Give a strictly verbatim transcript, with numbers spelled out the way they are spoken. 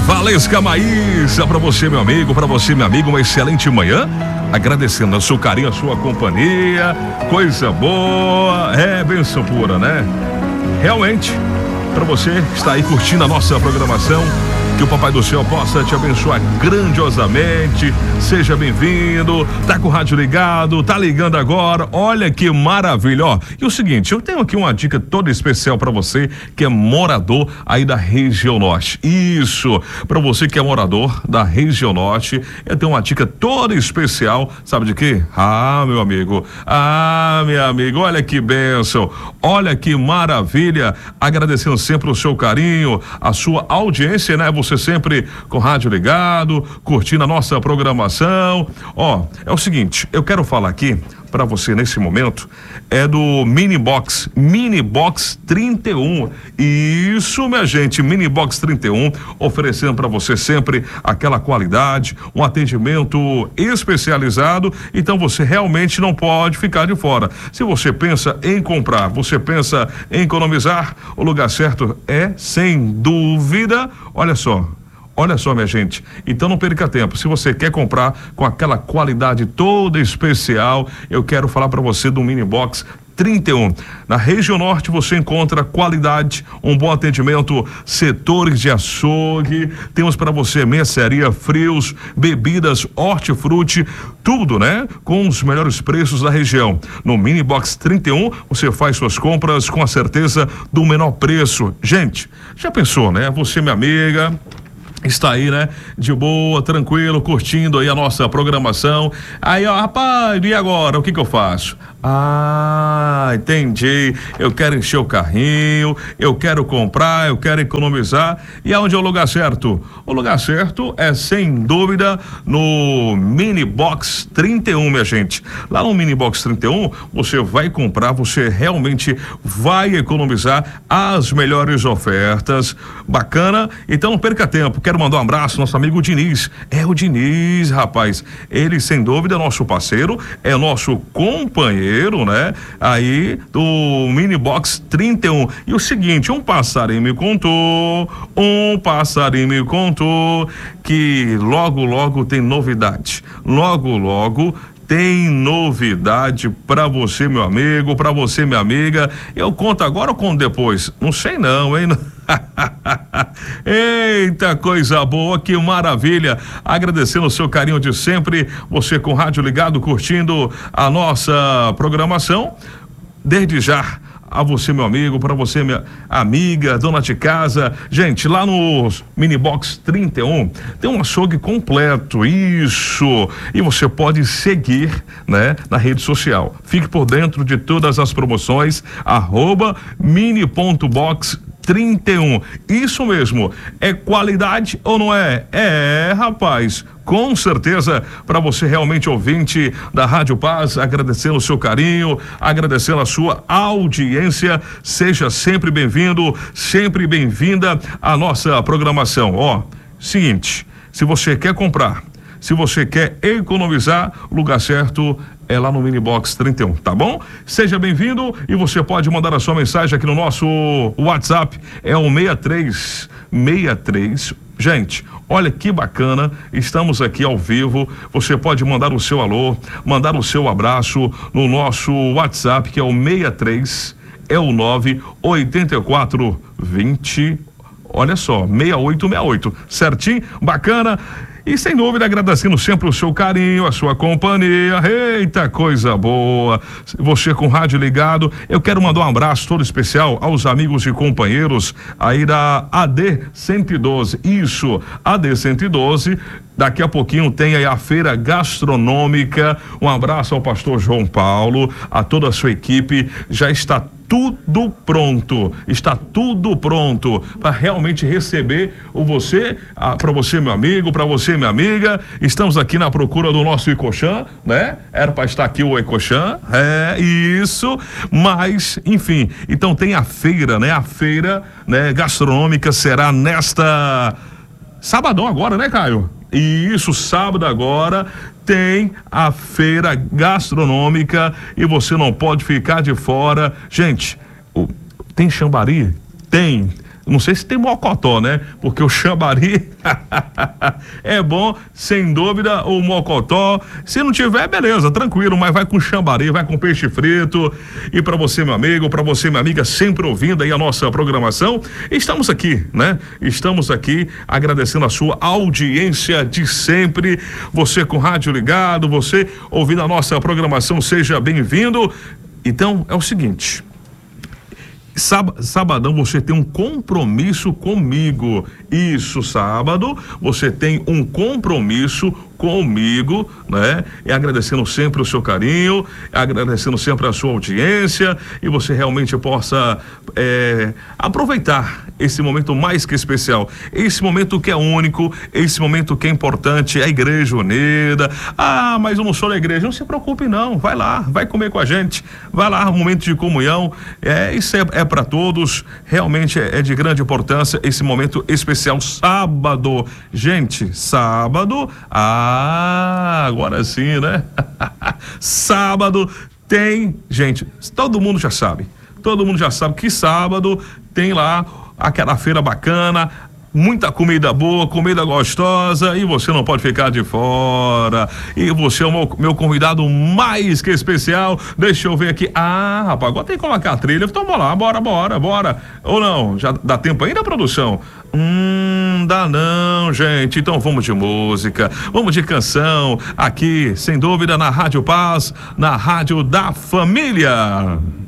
Valesca Maísa, pra você, meu amigo, pra você, minha amiga, uma excelente manhã. Agradecendo a seu carinho, a sua companhia. Coisa boa, é bênção pura, né? Realmente, pra você que está aí curtindo a nossa programação, que o Papai do Céu possa te abençoar grandiosamente. Seja bem-vindo, tá com o rádio ligado, tá ligando agora, olha que maravilha, ó. E o seguinte, eu tenho aqui uma dica toda especial para você que é morador aí da região norte. Isso, para você que é morador da região norte, eu tenho uma dica toda especial, sabe de quê? Ah, meu amigo, ah, meu amigo, olha que bênção, olha que maravilha, agradecendo sempre o seu carinho, a sua audiência, né? Você sempre com o rádio ligado, curtindo a nossa programação. Ó, é o seguinte, eu quero falar aqui para você nesse momento é do Mini Box, Mini Box trinta e um. Isso, minha gente, Mini Box trinta e um, oferecendo para você sempre aquela qualidade, um atendimento especializado. Então você realmente não pode ficar de fora. Se você pensa em comprar, você pensa em economizar, o lugar certo é, sem dúvida, olha só. Olha só, minha gente, então não perca tempo. Se você quer comprar com aquela qualidade toda especial, eu quero falar para você do Mini Box trinta e um. Na região norte você encontra qualidade, um bom atendimento, setores de açougue, temos para você mercearia, frios, bebidas, hortifruti, tudo, né? Com os melhores preços da região. No Mini Box trinta e um você faz suas compras com a certeza do menor preço. Gente, já pensou, né? Você, minha amiga, está aí, né? De boa, tranquilo, curtindo aí a nossa programação. Aí, ó, rapaz, e agora? O que que eu faço? Ah, entendi. Eu quero encher o carrinho, eu quero comprar, eu quero economizar. E aonde é o lugar certo? O lugar certo é, sem dúvida, no Mini Box trinta e um, minha gente. Lá no Mini Box trinta e um, você vai comprar, você realmente vai economizar as melhores ofertas. Bacana? Então não perca tempo. Quero mandar um abraço ao nosso amigo Diniz. É o Diniz, rapaz. Ele, sem dúvida, é nosso parceiro, é nosso companheiro, né? Aí do Mini Box trinta e um. E o seguinte, um passarinho me contou, um passarinho me contou que logo, logo tem novidade. Logo, logo tem novidade pra você, meu amigo, pra você, minha amiga. Eu conto agora ou conto depois? Não sei não, hein? Eita, coisa boa, que maravilha. Agradecendo o seu carinho de sempre, você com o rádio ligado, curtindo a nossa programação. Desde já, a você, meu amigo, para você, minha amiga, dona de casa. Gente, lá no Mini Box trinta e um tem um açougue completo, isso. E você pode seguir, né, na rede social. Fique por dentro de todas as promoções, arroba mini.box trinta e um. Isso mesmo, é qualidade ou não é? É, rapaz. Com certeza, para você realmente ouvinte da Rádio Paz, agradecendo o seu carinho, agradecendo a sua audiência, seja sempre bem-vindo, sempre bem-vinda à nossa programação. Ó, seguinte, se você quer comprar, se você quer economizar, o lugar certo é lá no Mini Box trinta e um, tá bom? Seja bem-vindo e você pode mandar a sua mensagem aqui no nosso WhatsApp, é o seis três seis três. Gente, olha que bacana, estamos aqui ao vivo, você pode mandar o seu alô, mandar o seu abraço no nosso WhatsApp, que é o seis três, é o nove oito quatro vinte, olha só, seis oito seis oito, certinho? Bacana. E sem dúvida agradecendo sempre o seu carinho, a sua companhia. Eita, coisa boa. Você com o rádio ligado. Eu quero mandar um abraço todo especial aos amigos e companheiros aí da A D cento e doze. Isso, A D cento e doze. Daqui a pouquinho tem aí a feira gastronômica. Um abraço ao pastor João Paulo, a toda a sua equipe. Já está tudo pronto, está tudo pronto para realmente receber o você, para você, meu amigo, para você, minha amiga. Estamos aqui na procura do nosso Icochan, né? Era para estar aqui o Icochan, é isso, mas enfim, então tem a feira, né? A feira, né, gastronômica será nesta sabadão agora, né, Caio? E isso, sábado agora, tem a feira gastronômica e você não pode ficar de fora. Gente, tem chambari? Tem. Não sei se tem mocotó, né? Porque o Xambari é bom, sem dúvida, o mocotó. Se não tiver, beleza, tranquilo, mas vai com Xambari, vai com peixe frito. E para você, meu amigo, para você, minha amiga, sempre ouvindo aí a nossa programação, estamos aqui, né? Estamos aqui agradecendo a sua audiência de sempre. Você com rádio ligado, você ouvindo a nossa programação, seja bem-vindo. Então, é o seguinte... Sabadão você tem um compromisso comigo. Isso, sábado você tem um compromisso comigo, né? E agradecendo sempre o seu carinho, agradecendo sempre a sua audiência, e você realmente possa é, aproveitar esse momento mais que especial, esse momento que é único, esse momento que é importante, a Igreja Unida. Ah, mas eu não sou da igreja. Não se preocupe não, vai lá, vai comer com a gente, vai lá, um momento de comunhão. É, isso é, é para todos, realmente é, é de grande importância esse momento especial, sábado. Gente, sábado, ah, agora sim, né? Sábado tem, gente, todo mundo já sabe, todo mundo já sabe que sábado tem lá aquela feira bacana, muita comida boa, comida gostosa, e você não pode ficar de fora. E você é o meu, meu convidado mais que especial. Deixa eu ver aqui. Ah, rapaz, agora tem que colocar a trilha. Então vamos lá, bora, bora, bora. Ou não? Já dá tempo ainda, produção? Hum, dá não, gente. Então vamos de música, vamos de canção. Aqui, sem dúvida, na Rádio Paz, na Rádio da Família.